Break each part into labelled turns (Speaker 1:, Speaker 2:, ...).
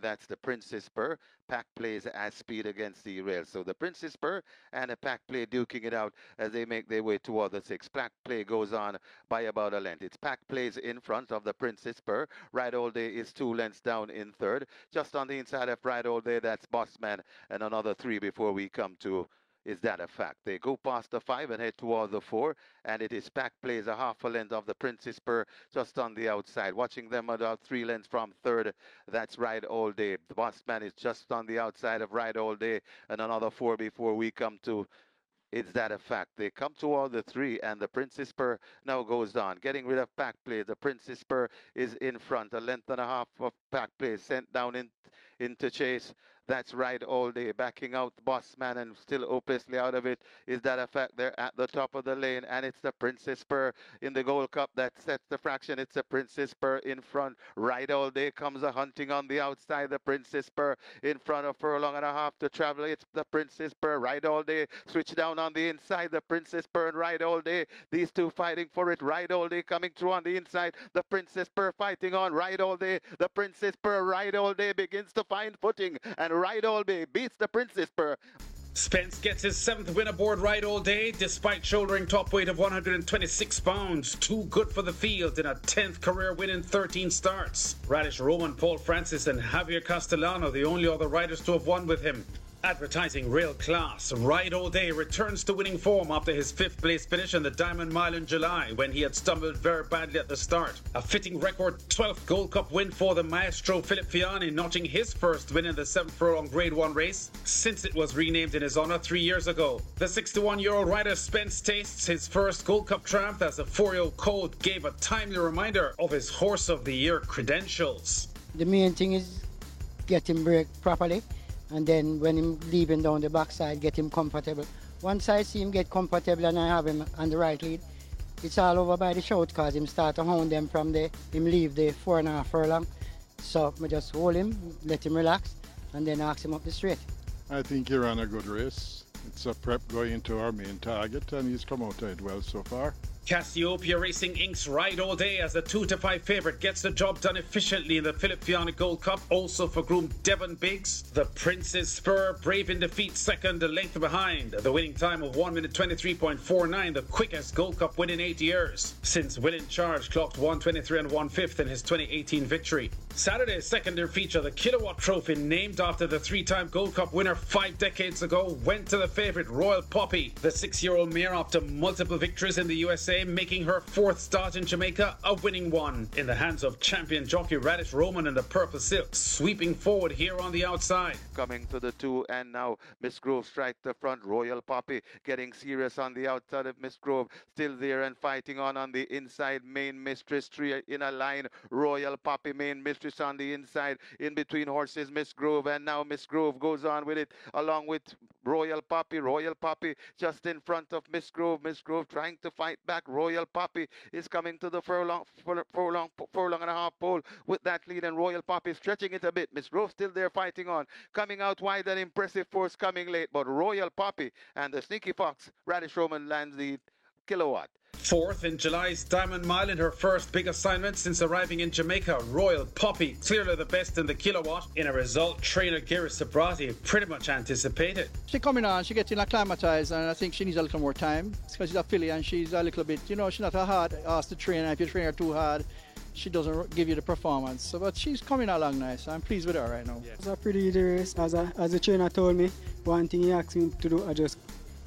Speaker 1: that's the Princess Spur. Pack plays as speed against the rail. So the Princess Spur and the pack play duking it out as they make their way toward the six. Pack play goes on by about a length. It's pack plays in front of the Princess Spur. Ride All Day is 2 lengths down in third. Just on the inside of Ride All Day, that's Bossman and another 3 before we come to Is That a Fact. They go past the 5 and head toward the 4, and it is pack plays a half a length of the Princess Spur just on the outside. Watching them about 3 lengths from third, that's Ride All Day. The Bossman is just on the outside of Ride All Day, and another 4 before we come to Is That a Fact. They come toward the 3, and the Princess Spur now goes on. Getting rid of pack play. The Princess Spur is in front. A length and a half of pack play sent down into chase. That's Ride All Day. Backing out Bossman and still hopelessly out of it. Is That a Fact? They're at the top of the lane, and it's the Princess Spur in the Gold Cup that sets the fraction. It's the Princess Spur in front. Ride All Day comes a hunting on the outside. The Princess Spur in front of furlong and a half to travel. It's the Princess Spur. Ride All Day switch down on the inside. The Princess Spur and Ride All Day. These two fighting for it. Ride All Day coming through on the inside. The Princess Spur fighting on Ride All Day. The Princess Spur. Ride All Day begins to find footing, and Ride All Day beats the Princess Spur.
Speaker 2: Spence gets his 7th win aboard Ride All Day despite shouldering top weight of 126 pounds. Too good for the field in a 10th career win in 13 starts. Radish Roman, Paul Francis and Javier Castellano, the only other riders to have won with him. Advertising real class, Ride All Day returns to winning form after his 5th place finish in the Diamond Mile in July when he had stumbled very badly at the start. A fitting record 12th Gold Cup win for the maestro Philip Fiani, notching his first win in the 7th furlong Grade 1 race since it was renamed in his honour 3 years ago. The 61-year-old rider Spence tastes his first Gold Cup triumph as the 4-year-old colt gave a timely reminder of his Horse of the Year credentials.
Speaker 3: The main thing is get him brake properly, and then when him leaving down the backside, get him comfortable. Once I see him get comfortable and I have him on the right lead, it's all over by the shout, because him start to hound them from him leave the 4.5 furlong. So I just hold him, let him relax, and then ask him up the straight.
Speaker 4: I think he ran a good race. It's a prep going into our main target, and he's come out of it well so far.
Speaker 2: Cassiopeia Racing Inc.'s Ride All Day as the 2-5 favourite gets the job done efficiently in the Philip Fiani Gold Cup. Also for groom Devon Biggs. The Princess Spur brave in defeat second, a length behind. The winning time of 1 minute 23.49, the quickest Gold Cup win in 8 years. Since Will in Charge clocked 1:23 and 1/5 in his 2018 victory. Saturday's secondary feature, the Kilowatt Trophy, named after the 3-time Gold Cup winner 5 decades ago, went to the favourite Royal Poppy. The 6-year-old mare, after multiple victories in the USA, making her 4th start in Jamaica a winning one. In the hands of champion jockey Radish Roman and the Purple Silk, sweeping forward here on the outside.
Speaker 1: Coming to the 2, and now Miss Grove strike the front. Royal Poppy getting serious on the outside of Miss Grove, still there and fighting on the inside. Main Mistress 3 in a line. Royal Poppy, Main Mistress on the inside. In between horses, Miss Grove, and now Miss Grove goes on with it along with Royal Poppy. Royal Poppy just in front of Miss Grove. Miss Grove trying to fight back. Royal Poppy is coming to the furlong and a half pole with that lead, and Royal Poppy stretching it a bit. Miss Grove still there fighting on, coming out wide, and Impressive Force coming late, but Royal Poppy and the Sneaky Fox, Radish Roman, lands the Kilowatt.
Speaker 2: 4th in July's Diamond Mile in her first big assignment since arriving in Jamaica. Royal Poppy, clearly the best in the Kilowatt, in a result trainer Gary Sabrati pretty much anticipated.
Speaker 5: She coming on, she getting acclimatized, and I think she needs a little more time. It's because she's a filly and she's a little bit, she's not a hard ass to train, and if you train her too hard, she doesn't give you the performance. So, but she's coming along nice. I'm pleased with her right now.
Speaker 6: It was a pretty easy race. As the trainer told me, one thing he asked me to do, I just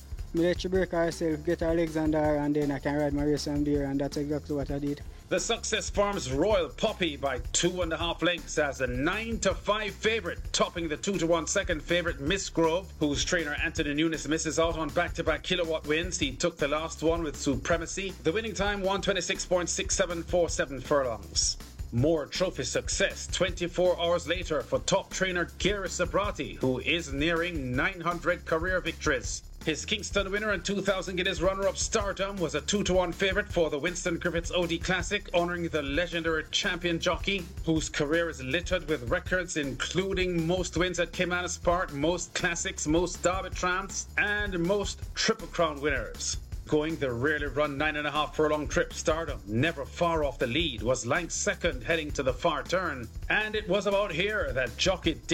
Speaker 6: let she break herself, get her legs under her, and then I can ride my race from there, and that's exactly what I did.
Speaker 2: The Success Farms Royal Poppy by 2.5 lengths as a 9-5 favourite, topping the 2-1 second favourite Miss Grove, whose trainer Anthony Nunes misses out on back-to-back Kilowatt wins. He took the last one with supremacy. The winning time 1:26.6747 furlongs. More trophy success 24 hours later for top trainer Gary Sabrati, who is nearing 900 career victories. His Kingston winner and 2000 Guineas runner-up Stardom was a 2-1 favourite for the Winston Griffiths OD Classic, honouring the legendary champion jockey, whose career is littered with records including most wins at Caymanas Park, most classics, most Derby Tramps, and most Triple Crown winners. Going the rarely run 9.5 furlong trip, Stardom, never far off the lead, was Lanks second heading to the far turn. And it was about here that jockey